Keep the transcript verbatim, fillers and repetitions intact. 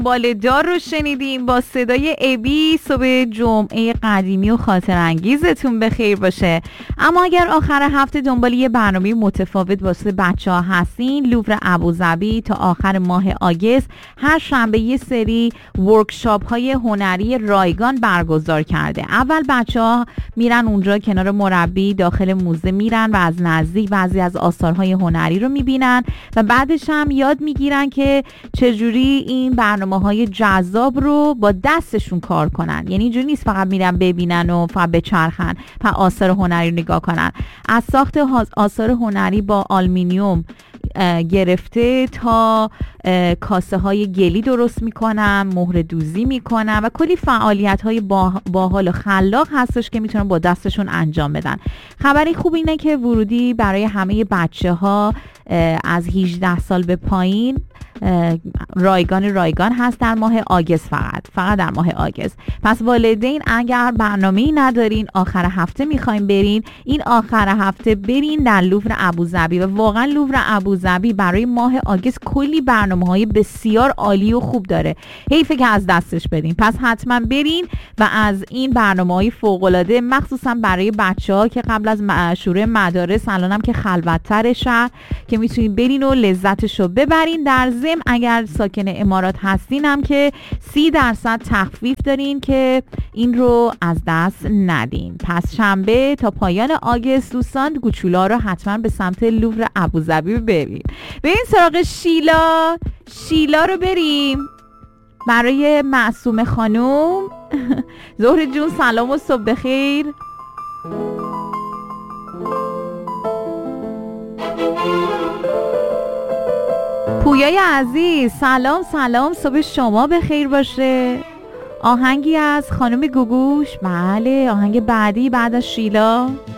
دنبال دار رو شنیدیم با صدای ابی. صبح جمعه قدیمی و خاطر انگیزتون بخیر باشه. اما اگر آخر هفته دنبال یه برنامه متفاوت واسه بچه ها هستین، لوور ابوظبی تا آخر ماه آگست هر شنبه یه سری ورکشاپ های هنری رایگان برگزار کرده. اول بچه ها میرن اونجا کنار مربی داخل موزه میرن و از نزدیک بعضی از آثارهای هنری رو میبینن و بعدش هم یاد میگیرن که چجوری این برنامه‌های جذاب رو با دستشون کار کنن. یعنی اینجوری نیست فقط میرن ببینن و فقط بچرخن و آثار هنری رو نگاه کنن. از ساخت آثار هنری با آلومینیوم گرفته تا کاسه های گلی درست میکنن، مهر دوزی میکنن و کلی فعالیت های باحال و خلاق هستش که میتونن با دستشون انجام بدن. خبری خوب اینه که ورودی برای همه بچه ها از هجده سال به پایین رایگان رایگان هست در ماه آگست، فقط فقط در ماه آگست. پس والدین اگر برنامه‌ای ندارین آخر هفته میخواین برین، این آخر هفته برین در لوور ابوظبی و واقعا لوور ابوظبی برای ماه آگست کلی برنامه‌های بسیار عالی و خوب داره. حیفه که از دستش بدین. پس حتما برین و از این برنامه‌های فوق‌العاده مخصوصا برای بچه‌ها که قبل از شروع مدارس الانم که خلوت‌تر شهر که میتونین برین و لذتشو ببرین. در ضمن اگر ساکن امارات هستین هم که سی درصد تخفیف دارین که این رو از دست ندین. پس شنبه تا پایان آگست دوستان گوچولا رو حتما به سمت لوور ابوظبی برین. بریم سراغ شیلا. شیلا رو بریم برای معصومه خانوم. زهر جون سلام و صبح بخیر. پویای عزیز سلام سلام، صبح شما بخیر باشه. آهنگی از خانم گوگوش. بله آهنگ بعدی بعد از شیلا.